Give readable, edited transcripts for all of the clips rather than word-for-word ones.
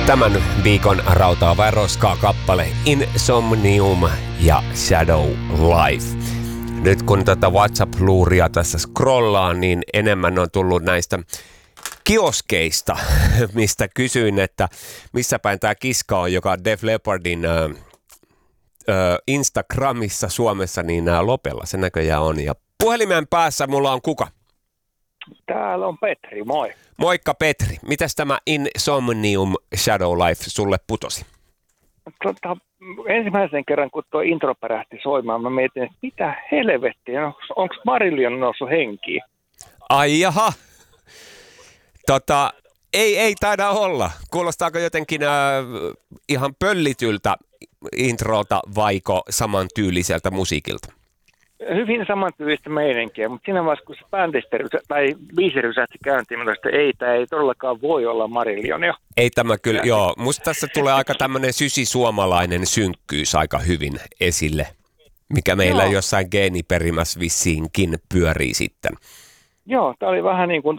Tämän viikon rautaa vai roskaa kappale Insomnium ja Shadow Life. Nyt kun tätä WhatsApp-luuria tässä scrollaan, niin enemmän on tullut näistä kioskeista, mistä kysyin, että missä päin tämä kiska on, joka Def Leppardin Instagramissa Suomessa, niin Lopella se näköjään on. Ja puhelimen päässä mulla on kuka? Täällä on Petri, moi. Moikka Petri. Mitäs tämä Insomnium Shadow Life sulle putosi? Ensimmäisen kerran, kun tuo intro pärähti soimaan, mä mietin, että mitä helvettiä, onko Marillion noussut henkiin? Ai jaha. Ei taida olla. Kuulostaako jotenkin ihan pöllityltä introlta vaiko samantyyliseltä musiikilta? Hyvin samantyylistä meininkiä, mutta siinä vaiheessa, kun se bändistä tai biisi rysähti käyntiin, että tämä ei todellakaan voi olla Marillionia. Ei tämä kyllä, joo. Musta tässä tulee aika tämmöinen sysisuomalainen synkkyys aika hyvin esille, mikä meillä jossain geeniperimässä vissiinkin pyörii sitten. Joo, tämä oli vähän niin kuin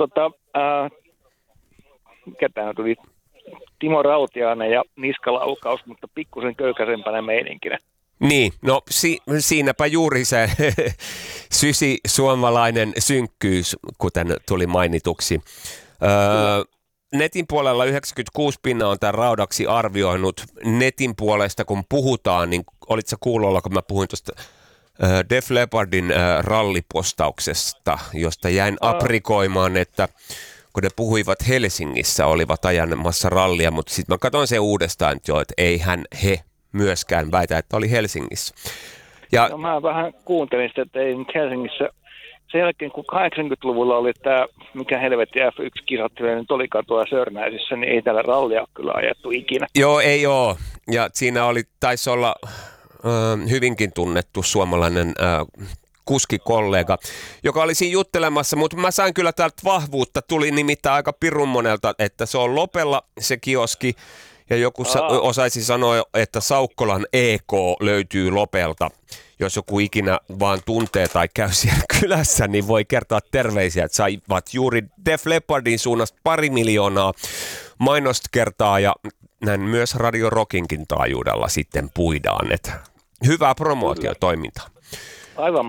mikä tämä tuli, Timo Rautiainen ja niskalaukaus, mutta pikkusen köykäisempänä meininkinä. Niin, no siinäpä juuri se suomalainen synkkyys, kuten tuli mainituksi. Netin puolella 96% on tämän raudaksi arvioinut. Netin puolesta, kun puhutaan, niin olitko kuulolla, kun mä puhuin tuosta Def Leppardin rallipostauksesta, josta jäin aprikoimaan, että kun ne puhuivat Helsingissä, olivat ajanmassa rallia, mutta sitten mä katsoin sen uudestaan, että eihän he myöskään väitä, että oli Helsingissä. No, mä vähän kuuntelin sitä, että ei nyt Helsingissä. Sen jälkeen, kun 80-luvulla oli tämä, mikä helvetti F1-kisat nyt olikaan tuolla Sörnäisissä, niin ei täällä rallia kyllä ajettu ikinä. Joo, ei oo. Ja siinä taisi olla hyvinkin tunnettu suomalainen kuskikollega, joka oli siinä juttelemassa, mutta mä sain kyllä täältä vahvuutta. Tuli nimittäin aika pirun monelta, että se on Lopella se kioski. Ja joku osaisi sanoa, että Saukkolan EK löytyy Lopelta. Jos joku ikinä vaan tuntee tai käy siellä kylässä, niin voi kertoa terveisiä, että saivat juuri Def Leppardin suunnasta 2 miljoonaa mainoskertaa ja näin myös Radio Rockinkin taajuudella sitten puidaan. Että hyvää promootiotoimintaa. Aivan